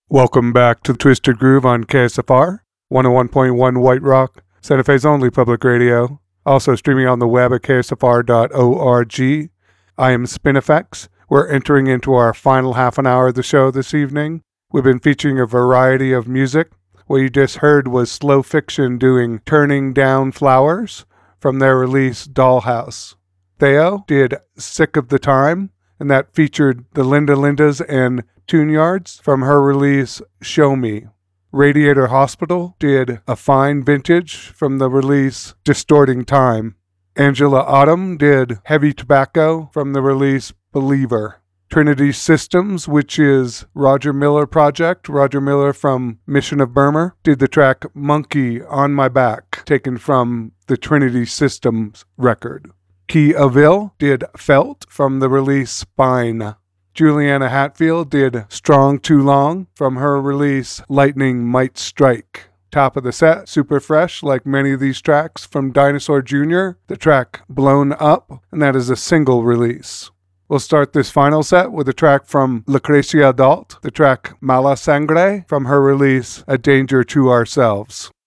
Welcome back to Twisted Groove on KSFR, 101.1 White Rock, Santa Fe's only public radio. Also streaming on the web at ksfr.org. I am Spinifex. We're entering into our final half an hour of the show this evening. We've been featuring a variety of music. What you just heard was Slow Fiction doing Turning Down Flowers from their release Dollhouse. Theo did Sick of the Time, and that featured the Linda Lindas and Tune Yards from her release Show Me. Radiator Hospital did A Fine Vintage from the release Distorting Time. Angela Autumn did Heavy Tobacco from the release Believer. Trinity Systems, which is Roger Miller project, Roger Miller from Mission of Burma, did the track Monkey on My Back, taken from the Trinity Systems record. Key Avil did Felt from the release Spine. Juliana Hatfield did Strong Too Long from her release Lightning Might Strike. Top of the set, super fresh, like many of these tracks from Dinosaur Jr., the track Blown Up, and that is a single release. We'll start this final set with a track from Lucrecia Dalt, the track Mala Sangre from her release A Danger to Ourselves.